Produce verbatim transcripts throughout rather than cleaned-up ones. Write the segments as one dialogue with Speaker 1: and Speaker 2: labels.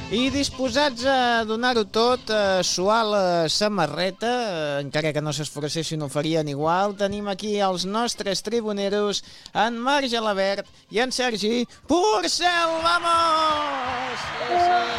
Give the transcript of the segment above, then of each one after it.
Speaker 1: I disposats a donar-ho tot, a suar la samarreta, encara que no s'esforcessin ho farien igual, tenim aquí els nostres tribuneros, en Marc Gelabert i en Sergi Porcel, vamos! Sí,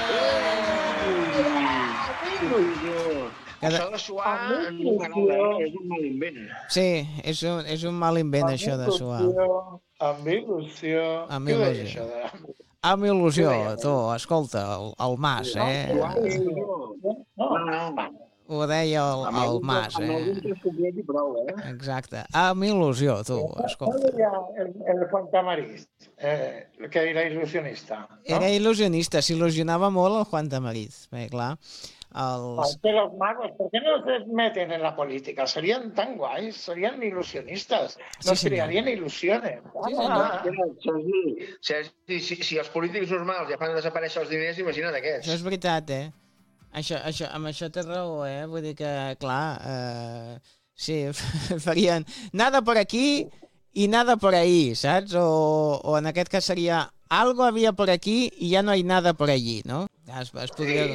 Speaker 2: sí. Cada... Això de suar no m'agrada, eh? És un mal invent.
Speaker 1: Sí, és un, és un mal invent, això de suar.
Speaker 3: Amb il·lusió.
Speaker 1: Amb il·lusió. Amb il·lusió, tu, escolta, el, el Mas, eh?
Speaker 2: No, no, no.
Speaker 1: Ho deia el, el Mas, eh?
Speaker 2: Amb algun que es completi prou, eh?
Speaker 1: Exacte. Amb il·lusió, tu, escolta.
Speaker 3: El, el Juan Tamariz, eh, que era il·lusionista. No?
Speaker 1: Era il·lusionista, s'il·lusionava molt el Juan Tamariz, perquè clar... Els...
Speaker 3: Que los magos, ¿por qué no se meten en la política? Serían tan guays, serían ilusionistas, nos sí, crearían ilusiones.
Speaker 1: Sí, ah,
Speaker 2: Sergi, si, si els polítics normals ja fan desaparèixer els diners, imagina't aquests.
Speaker 1: Això és veritat, eh? Això, això, amb això té raó, eh? Vull dir que, clar, eh, sí, farien nada por aquí y nada por ahí, saps? O, o en aquest cas seria algo había por aquí y ya no hay nada por allí, no? Es, es podria...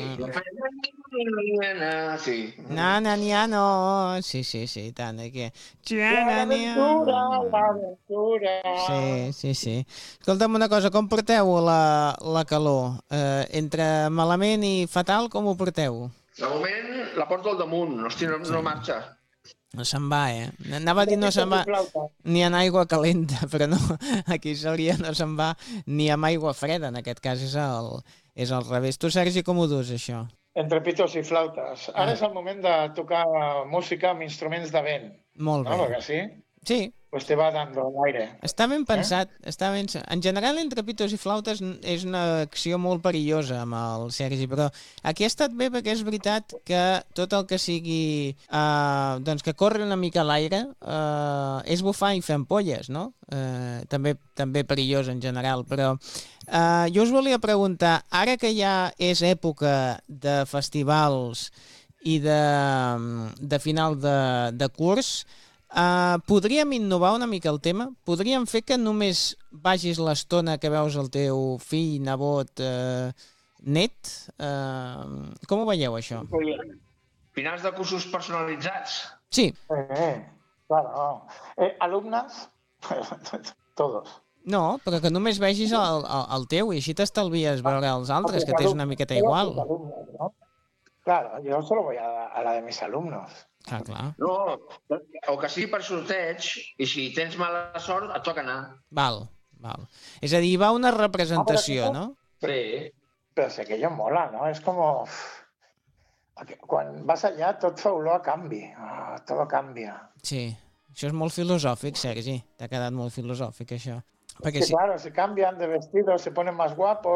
Speaker 2: Sí.
Speaker 1: Na, na, na, no. Sí, sí, sí, tant. Eh, que...
Speaker 3: L'aventura, l'aventura.
Speaker 1: Sí, sí, sí. Escolta'm una cosa, com porteu la, la calor? Eh, entre malament i fatal, com ho porteu?
Speaker 2: De moment la porto al damunt, hosti, no, sí. no marxa.
Speaker 1: No se'n va, eh? Anava a dir no se'n va ni en aigua calenta, però no, aquí seria no se'n va ni amb aigua freda, en aquest cas és el, és al revés. Tu, Sergi, com ho dus, això?
Speaker 3: Entre pitos i flautes. Ara ah. és el moment de tocar música amb instruments de vent.
Speaker 1: Molt bé.
Speaker 3: No, perquè sí?
Speaker 1: Sí.
Speaker 3: Pues te va dando l'aire.
Speaker 1: Està ben pensat. Eh? Està ben... En general, entre pitos i flautes és una acció molt perillosa amb el Sergi, però aquí ha estat bé perquè és veritat que tot el que sigui... Eh, doncs que corre una mica a l'aire eh, és bufar i fer ampolles, no? Eh, també, també perillós en general, però... Uh, jo us volia preguntar, ara que ja és època de festivals i de, de final de, de curs, uh, podríem innovar una mica el tema? Podríem fer que només vagis l'estona que veus el teu fill, nebot, uh, net? Uh, com ho veieu, això?
Speaker 2: Finals de cursos personalitzats?
Speaker 1: Sí.
Speaker 3: Eh, claro. Eh, alumnes? Todos.
Speaker 1: No, però que només vegis el, el, el teu i així t'estalvies veure els altres, que t'és una miqueta igual.
Speaker 3: Claro, yo solo voy a, a la de mis alumnos.
Speaker 1: Ah, clar.
Speaker 2: No, o que sigui per sorteig, i si tens mala sort, et toca anar.
Speaker 1: Val, val. És a dir, va una representació, no?
Speaker 2: Sí.
Speaker 3: Però sé que jo mola, no? És com... Quan vas allà tot fa olor a canvi, oh, tot canvia.
Speaker 1: Sí, això és molt filosòfic, Sergi. T'ha quedat molt filosòfic, això. Porque
Speaker 3: sí, si... claro, se cambian de vestido, se ponen más guapos.